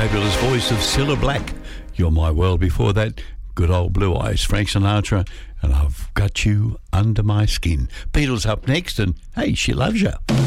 fabulous voice of Cilla Black. You're My World. Before that, good old Blue Eyes, Frank Sinatra, and I've Got You Under My Skin. Beatles up next, and hey, she loves you.